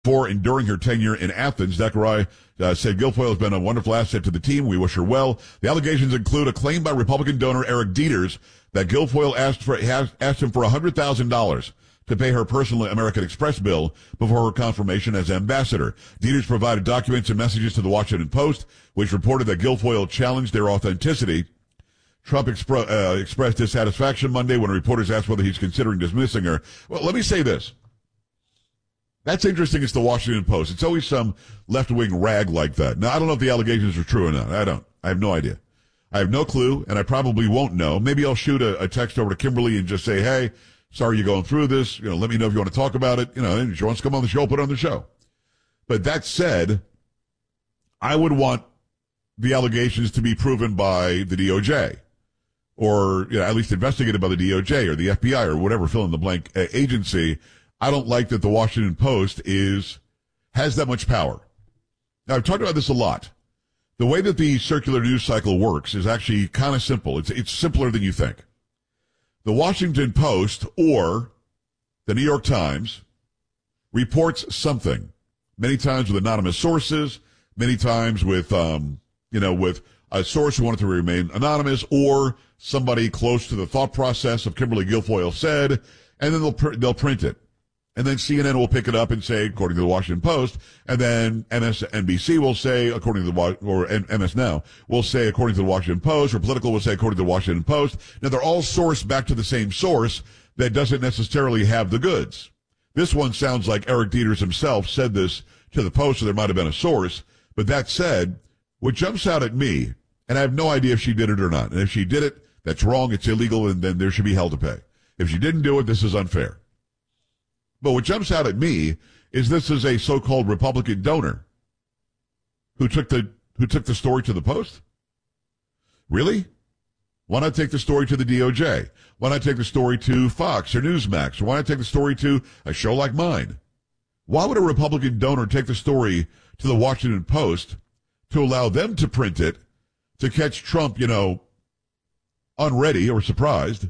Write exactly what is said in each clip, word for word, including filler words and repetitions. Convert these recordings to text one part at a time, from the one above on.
For and during her tenure in Athens, Zechariah uh, said Guilfoyle has been a wonderful asset to the team. We wish her well. The allegations include a claim by Republican donor Eric Dieters that Guilfoyle asked for has, asked him for one hundred thousand dollars to pay her personal American Express bill before her confirmation as ambassador. Dieters provided documents and messages to the Washington Post, which reported that Guilfoyle challenged their authenticity. Trump expre- uh, expressed dissatisfaction Monday when reporters asked whether he's considering dismissing her. Well, let me say this. That's interesting. It's the Washington Post. It's always some left-wing rag like that. Now, I don't know if the allegations are true or not. I don't. I have no idea. I have no clue, and I probably won't know. Maybe I'll shoot a, a text over to Kimberly and just say, hey, sorry you're going through this. You know, let me know if you want to talk about it. You know, if she wants to come on the show, put it on the show. But that said, I would want the allegations to be proven by the D O J or you know, at least investigated by the D O J or the F B I or whatever fill-in-the-blank uh, agency. I don't like that the Washington Post is has that much power. Now, I've talked about this a lot. The way that the circular news cycle works is actually kind of simple. It's it's simpler than you think. The Washington Post or the New York Times reports something, many times with anonymous sources, many times with, um, you know, with a source who wanted to remain anonymous or somebody close to the thought process of Kimberly Guilfoyle said, and then they'll pr- they'll print it. And then C N N will pick it up and say, according to the Washington Post, and then M S N B C will say, according to the, or M S Now, will say, according to the Washington Post, or Political will say, according to the Washington Post. Now, they're all sourced back to the same source that doesn't necessarily have the goods. This one sounds like Eric Dieters himself said this to the Post, so there might have been a source. But that said, what jumps out at me, and I have no idea if she did it or not, and if she did it, that's wrong, it's illegal, and then there should be hell to pay. If she didn't do it, this is unfair. But what jumps out at me is this is a so-called Republican donor who took the who took the story to the Post. Really? Why not take the story to the D O J? Why not take the story to Fox or Newsmax? Or why not take the story to a show like mine? Why would a Republican donor take the story to the Washington Post to allow them to print it to catch Trump, you know, unready or surprised?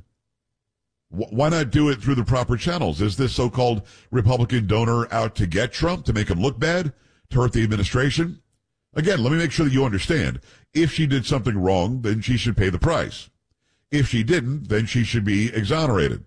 Why not do it through the proper channels? Is this so-called Republican donor out to get Trump, to make him look bad, to hurt the administration? Again, let me make sure that you understand. If she did something wrong, then she should pay the price. If she didn't, then she should be exonerated.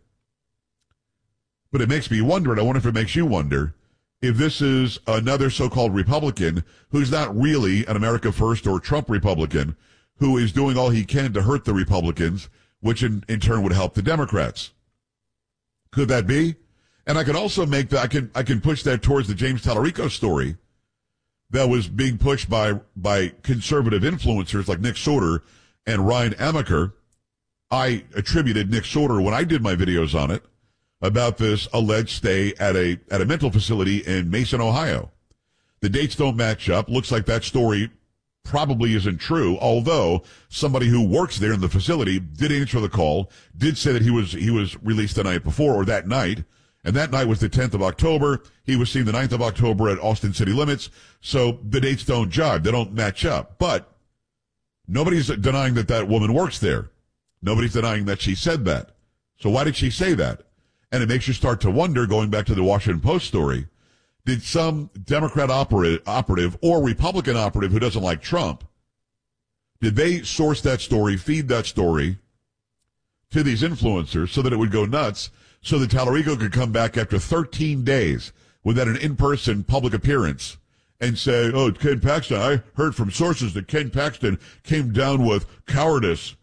But it makes me wonder, and I wonder if it makes you wonder, if this is another so-called Republican who's not really an America First or Trump Republican, who is doing all he can to hurt the Republicans, which in, in turn would help the Democrats. Could that be? And I can also make that, I can, I can push that towards the James Tallarico story that was being pushed by, by conservative influencers like Nick Sorter and Ryan Amaker. I attributed Nick Sorter when I did my videos on it about this alleged stay at a, at a mental facility in Mason, Ohio. The dates don't match up. Looks like that story probably isn't true, although somebody who works there in the facility did answer the call, did say that he was he was released the night before or that night, and that night was the tenth of October. He was seen the ninth of October at Austin City Limits, so the dates don't jive. They don't match up. But nobody's denying that that woman works there. Nobody's denying that she said that. So why did she say that? And it makes you start to wonder, going back to the Washington Post story, did some Democrat operative, operative or Republican operative who doesn't like Trump, did they source that story, feed that story to these influencers so that it would go nuts, so that Tallarico could come back after thirteen days without an in-person public appearance and say, oh, Ken Paxton, I heard from sources that Ken Paxton came down with cowardice.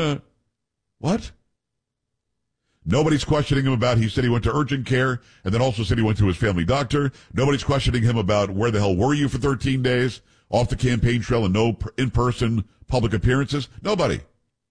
What? Nobody's questioning him about, he said he went to urgent care and then also said he went to his family doctor. Nobody's questioning him about where the hell were you for thirteen days off the campaign trail and no in-person public appearances. Nobody.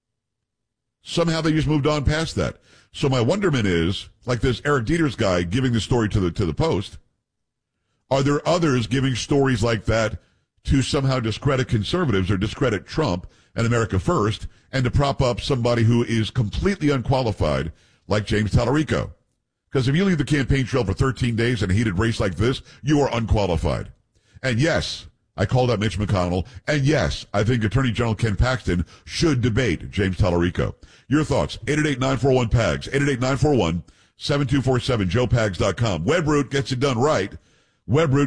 Somehow they just moved on past that. So my wonderment is, like this Eric Dieters guy giving the story to the, to the Post, are there others giving stories like that to somehow discredit conservatives or discredit Trump and America First and to prop up somebody who is completely unqualified like James Tallarico? Because if you leave the campaign trail for thirteen days in a heated race like this, you are unqualified. And yes, I called out Mitch McConnell. And yes, I think Attorney General Ken Paxton should debate James Tallarico. Your thoughts, eight eight eight, nine four one, P A G S, eight eight eight, nine four one, seven two four seven, joe pags dot com. Webroot gets it done right Webroot